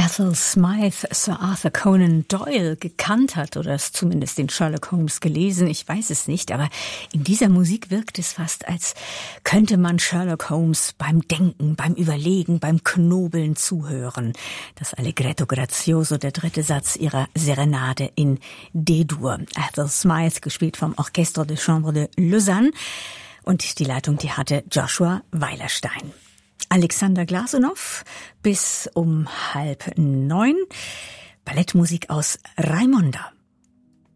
Ethel Smythe Sir Arthur Conan Doyle gekannt hat oder es zumindest den Sherlock Holmes gelesen, ich weiß es nicht, aber in dieser Musik wirkt es fast, als könnte man Sherlock Holmes beim Denken, beim Überlegen, beim Knobeln zuhören. Das Allegretto Grazioso, der dritte Satz ihrer Serenade in D-Dur. Ethel Smythe, gespielt vom Orchestre de Chambre de Lausanne, und die Leitung, die hatte Joshua Weilerstein. Alexander Glasunow bis um 8:30. Ballettmusik aus Raimonda.